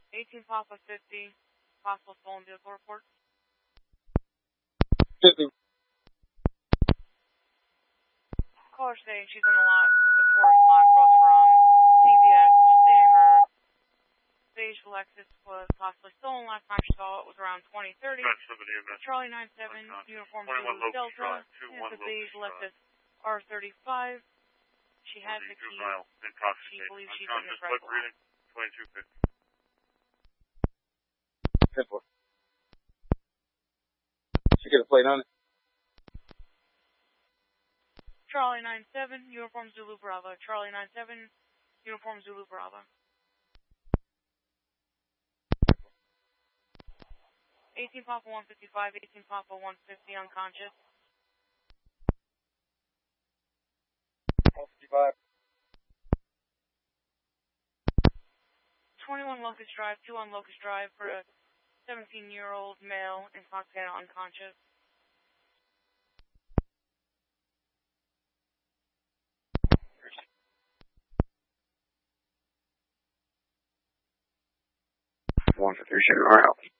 18 Papa 50, possible stolen vehicle report. 50. Caller saying she's in the lot with the Forest lot across from CVS, stating her beige Lexus was possibly stolen. Last time she saw it was around 2030. Charlie 97, uniform Zulu Delta, and the beige Lexus R35. She has the key. She believes she's in the correct lot. 10-4. She get a plate on it. Charlie 97, uniform Zulu Bravo. Charlie 97, uniform Zulu Bravo. 18 Papa 155, 18 Papa 150, unconscious. 155. 21 Locust Drive, 2 on Locust Drive for a 17-year-old male in Foxana, unconscious. One for 3 shooter, our house.